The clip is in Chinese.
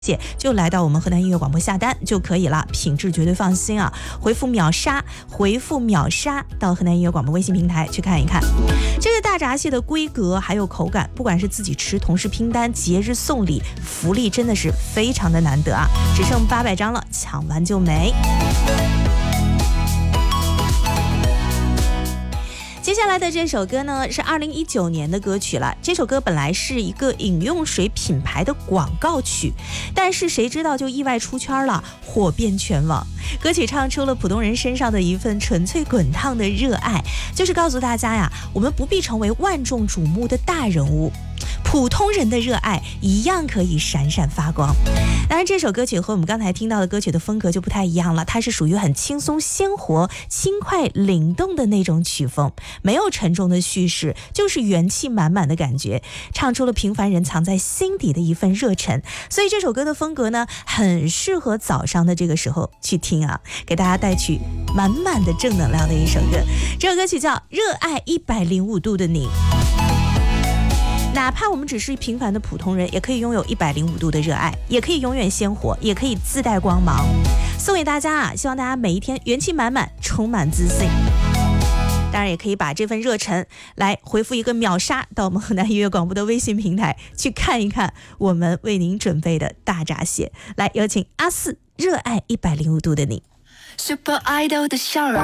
就来到我们河南音乐广播下单就可以了，品质绝对放心啊！回复秒杀到河南音乐广播微信平台去看一看。这个大闸蟹的规格还有口感，不管是自己吃、同事拼单、节日送礼，福利真的是非常的难得啊！只剩800张了，抢完就没。接下来的这首歌呢，是2019年的歌曲了。这首歌本来是一个饮用水品牌的广告曲，但是谁知道就意外出圈了，火遍全网。歌曲唱出了普通人身上的一份纯粹滚烫的热爱，就是告诉大家呀，我们不必成为万众瞩目的大人物，普通人的热爱一样可以闪闪发光。当然这首歌曲和我们刚才听到的歌曲的风格就不太一样了，它是属于很轻松鲜活、轻快灵动的那种曲风，没有沉重的叙事，就是元气满满的感觉，唱出了平凡人藏在心底的一份热忱。所以这首歌的风格呢，很适合早上的这个时候去听啊，给大家带去满满的正能量的一首歌。这首歌曲叫《热爱105度的你》。哪怕我们只是平凡的普通人，也可以拥有105度的热爱，也可以永远鲜活，也可以自带光芒。送给大家啊，希望大家每一天元气满满，充满自信。当然也可以把这份热忱来回复一个秒杀到我们河南音乐广播的微信平台，去看一看我们为您准备的大闸蟹。来，有请阿四，热爱105度的你。 Super Idol 的笑容